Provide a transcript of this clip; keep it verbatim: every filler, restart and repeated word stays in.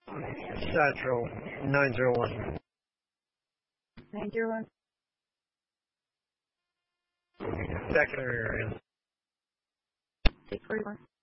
Central, nine zero one. nine zero one. Secondary area. six forty-one.